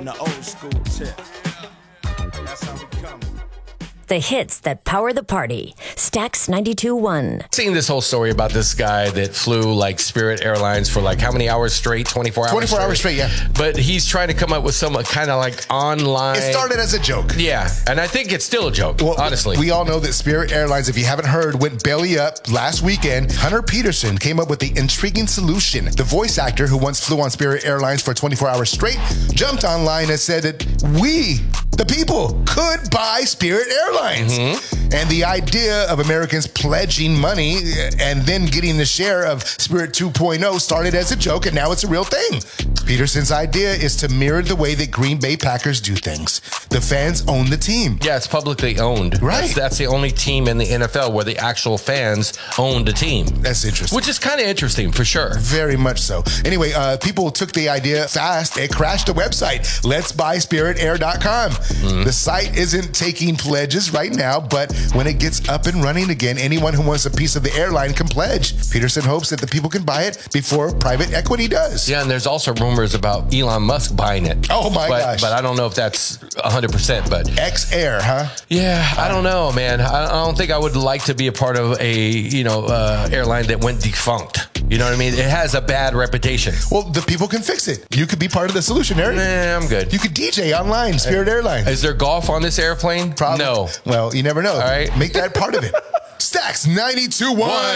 the old school tip. That's how we come. The hits that power the party. Stax 92.1. Seen this whole story about this guy that flew like Spirit Airlines for like how many hours straight? 24 hours 24 hours straight, yeah. But he's trying to come up with some kind of like online. It started as a joke. Yeah, and I think it's still a joke, honestly. We all know that Spirit Airlines, if you haven't heard, went belly up last weekend. Hunter Peterson came up with the intriguing solution. The voice actor who once flew on Spirit Airlines for 24 hours straight jumped online and said that we, the people, could buy Spirit Airlines. Mm-hmm. And the idea of Americans pledging money and then getting the share of Spirit 2.0 started as a joke, and now it's a real thing. Peterson's idea is to mirror the way that Green Bay Packers do things. The fans own the team. Yeah, it's publicly owned. Right. That's the only team in the NFL where the actual fans own the team. That's interesting. Which is kind of interesting, for sure. Very much so. Anyway, people took the idea fast. It crashed the website, letsbuyspiritair.com. Mm-hmm. The site isn't taking pledges right now, but when it gets up and running again, anyone who wants a piece of the airline can pledge. Peterson hopes that the people can buy it before private equity does. Yeah, and there's also rumors about Elon Musk buying it. Oh my gosh. But I don't know if that's 100%, but X-Air, huh? Yeah, I don't know, man. I don't think I would like to be a part of a, airline that went defunct. You know what I mean? It has a bad reputation. Well, the people can fix it. You could be part of the solution, Eric. Nah, I'm good. You could DJ online, Spirit Airlines. Is there golf on this airplane? Probably. No. Well, you never know. All right. Make that part of it. Stax 92.1.